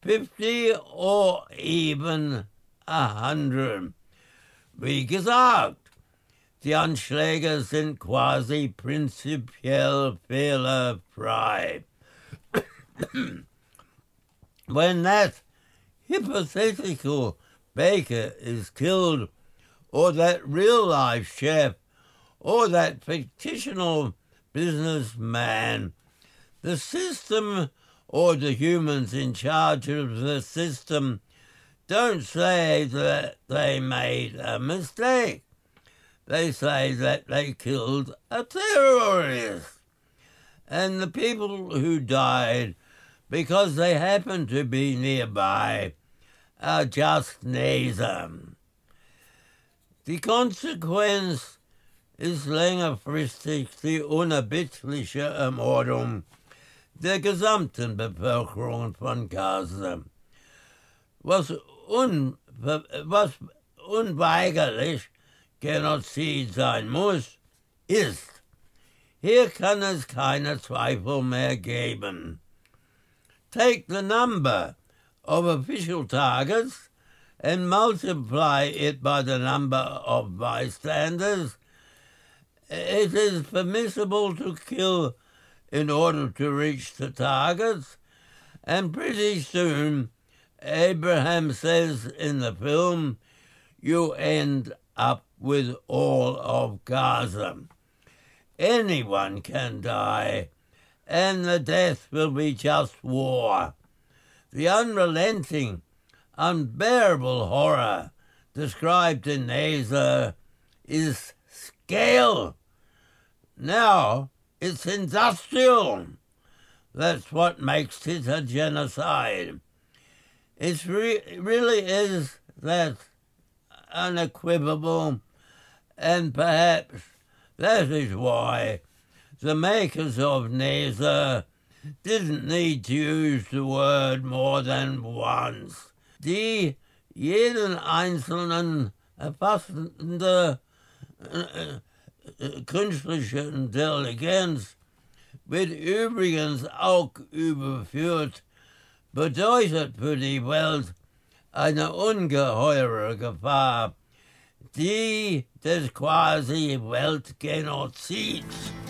50 or even 100. Wie gesagt, die Anschläge sind quasi prinzipiell fehlerfrei. When that hypothetical baker is killed, or that real-life chef, or that fictional businessman, the system or the humans in charge of the system don't say that they made a mistake. They say that they killed a terrorist. And the people who died because they happened to be nearby are just Naser. Die Konsequenz ist längerfristig die unerbittliche Ermordung der gesamten Bevölkerung von Gaza. Was unweigerlich Genozid sein muss, ist. Hier kann es keine Zweifel mehr geben. Take the number of official targets and multiply it by the number of bystanders. It is permissible to kill in order to reach the targets, and pretty soon, Abraham says in the film, you end up with all of Gaza. Anyone can die, and the death will be just war. The unrelenting, unbearable horror described in Naser is scale. Now it's industrial. That's what makes it a genocide. It really is that unequivocal, and perhaps that is why the makers of Naser didn't need to use the word more than once. Die jeden Einzelnen erfassende künstliche Intelligenz wird übrigens auch überführt, bedeutet für die Welt eine ungeheure Gefahr, die des quasi Weltgenozids.